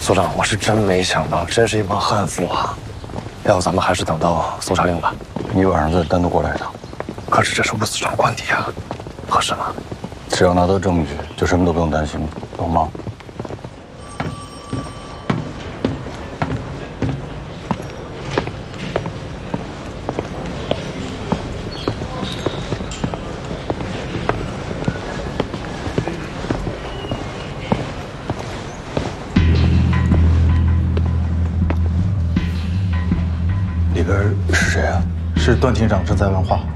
所长，我是真没想到，真是一帮悍妇啊！要不咱们还是等到搜查令吧。 你晚上再单独过来一趟。 可是这是无死伤官邸啊，合适吗？ 只要拿到证据，就什么都不用担心，懂吗？里边是谁啊？ 是段厅长正在问话。